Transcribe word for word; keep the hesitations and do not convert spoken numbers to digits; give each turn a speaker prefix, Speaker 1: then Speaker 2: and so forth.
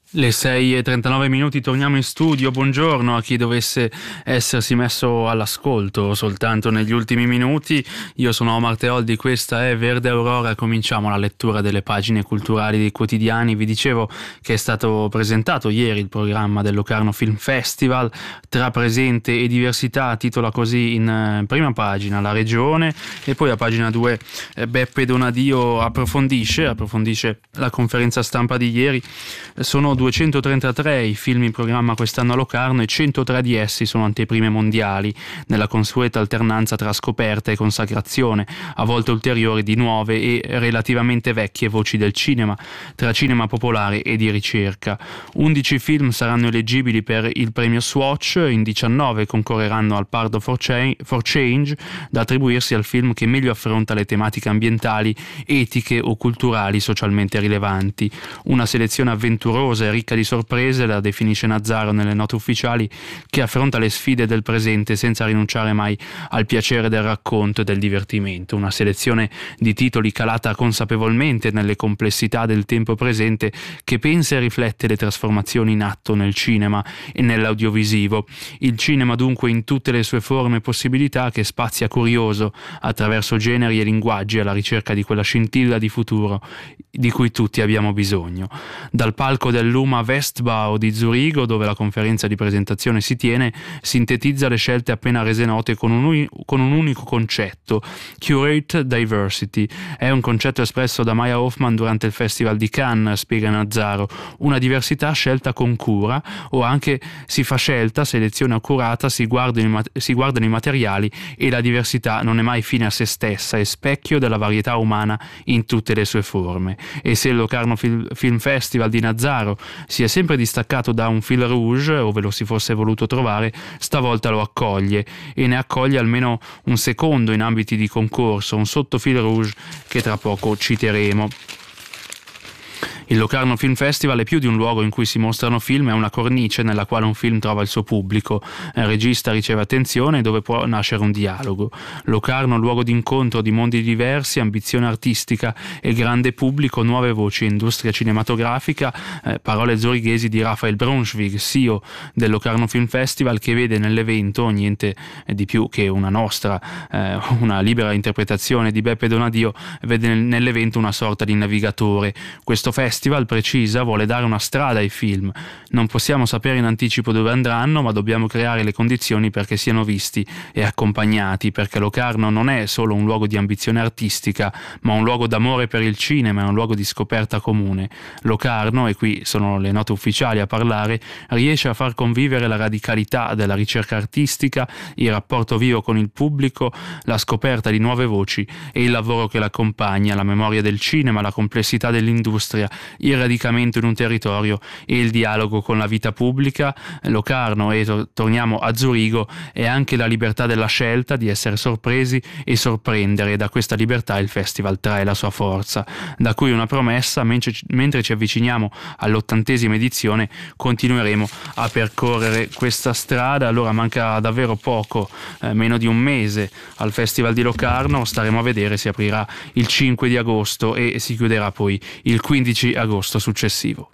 Speaker 1: Le sei e trentanove minuti, torniamo in studio. Buongiorno a chi dovesse essersi messo all'ascolto soltanto negli ultimi minuti. Io sono Omar Teoldi, questa è Verde Aurora. Cominciamo la lettura delle pagine culturali dei quotidiani. Vi dicevo che è stato presentato ieri il programma del Locarno Film Festival. Tra presente e diversità titola così in prima pagina la regione, e poi a pagina due Beppe Donadio approfondisce, approfondisce la conferenza stampa di ieri. Sono duecentotrentatré i film in programma quest'anno a Locarno e centotré di essi sono anteprime mondiali, nella consueta alternanza tra scoperta e consacrazione, a volte ulteriori di nuove e relativamente vecchie voci del cinema, tra cinema popolare e di ricerca. undici film saranno eleggibili per il premio Swatch, in diciannove concorreranno al Pardo for Change, da attribuirsi al film che meglio affronta le tematiche ambientali, etiche o culturali socialmente rilevanti. Una selezione avventurosa e ricca di sorprese, la definisce Nazzaro nelle note ufficiali, che affronta le sfide del presente senza rinunciare mai al piacere del racconto e del divertimento. Una selezione di titoli calata consapevolmente nelle complessità del tempo presente, che pensa e riflette le trasformazioni in atto nel cinema e nell'audiovisivo. Il cinema dunque in tutte le sue forme e possibilità, che spazia curioso attraverso generi e linguaggi alla ricerca di quella scintilla di futuro di cui tutti abbiamo bisogno. Dal palco dell'Uma Westbau di Zurigo, dove la conferenza di presentazione si tiene, sintetizza le scelte appena rese note con un, uni- con un unico concetto: Curate Diversity. È un concetto espresso da Maya Hoffman durante il Festival di Cannes, spiega Nazzaro, una diversità scelta con cura, o anche si fa scelta, selezione accurata, si guardano, i mat- si guardano i materiali, e la diversità non è mai fine a se stessa, è specchio della varietà umana in tutte le sue forme. E se il Locarno Fil- Film Festival di Nazzaro si è sempre distaccato da un fil rouge, ove lo si fosse voluto trovare, stavolta lo accoglie, e ne accoglie almeno un secondo in ambiti di concorso, un sottofil rouge che tra poco citeremo. Il Locarno Film Festival è più di un luogo in cui si mostrano film, è una cornice nella quale un film trova il suo pubblico, il regista riceve attenzione, dove può nascere un dialogo. Locarno, luogo di incontro di mondi diversi, ambizione artistica e grande pubblico, nuove voci, industria cinematografica, eh, parole zurighesi di Raphael Braunschweig, C E O del Locarno Film Festival, che vede nell'evento niente di più che una nostra, eh, una libera interpretazione di Beppe Donadio, vede nell'evento una sorta di navigatore. Questo festival Festival, precisa, vuole dare una strada ai film. Non possiamo sapere in anticipo dove andranno, ma dobbiamo creare le condizioni perché siano visti e accompagnati, perché Locarno non è solo un luogo di ambizione artistica, ma un luogo d'amore per il cinema, è un luogo di scoperta comune. Locarno, e qui sono le note ufficiali a parlare, riesce a far convivere la radicalità della ricerca artistica, il rapporto vivo con il pubblico, la scoperta di nuove voci e il lavoro che l'accompagna, la memoria del cinema, la complessità dell'industria, il radicamento in un territorio e il dialogo con la vita pubblica. Locarno, e to- torniamo a Zurigo, è anche la libertà della scelta, di essere sorpresi e sorprendere, e da questa libertà il festival trae la sua forza, da cui una promessa: mentre, mentre ci avviciniamo all'ottantesima edizione continueremo a percorrere questa strada. Allora manca davvero poco, eh, meno di un mese al Festival di Locarno, staremo a vedere, si aprirà il cinque di agosto e si chiuderà poi il quindici agosto successivo.